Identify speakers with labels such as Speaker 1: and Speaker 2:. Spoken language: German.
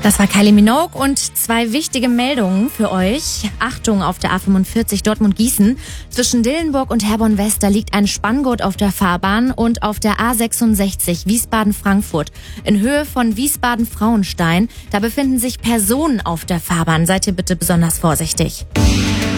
Speaker 1: Das war Kylie Minogue und 2 wichtige Meldungen für euch. Achtung, auf der A45 Dortmund-Gießen. Zwischen Dillenburg und Herborn-West, da liegt ein Spanngurt auf der Fahrbahn, und auf der A66 Wiesbaden-Frankfurt in Höhe von Wiesbaden-Frauenstein, da befinden sich Personen auf der Fahrbahn. Seid ihr bitte besonders vorsichtig.